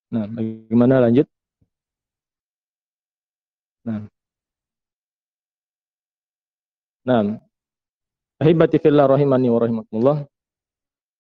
Nah, bagaimana lanjut? Nah, nah, ahibati fillah rahimani wa rahimakumullah.